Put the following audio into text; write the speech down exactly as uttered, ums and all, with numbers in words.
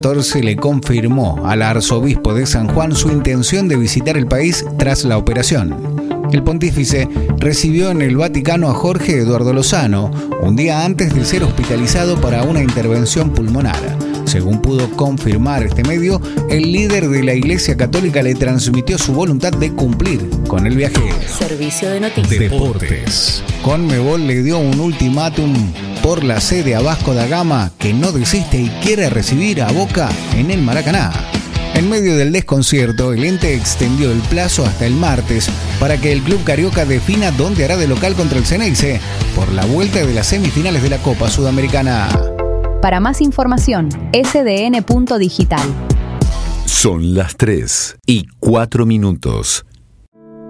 catorce le confirmó al arzobispo de San Juan su intención de visitar el país tras la operación. El pontífice recibió en el Vaticano a Jorge Eduardo Lozano, un día antes de ser hospitalizado para una intervención pulmonar. Según pudo confirmar este medio, el líder de la Iglesia Católica le transmitió su voluntad de cumplir con el viaje. Servicio de noticias. Deportes. Conmebol le dio un ultimátum por la sede a Vasco da Gama, que no desiste y quiere recibir a Boca en el Maracaná. En medio del desconcierto, el ente extendió el plazo hasta el martes para que el club carioca defina dónde hará de local contra el Ceneice por la vuelta de las semifinales de la Copa Sudamericana. Para más información, ese de ene punto digital. Son las tres y cuatro minutos.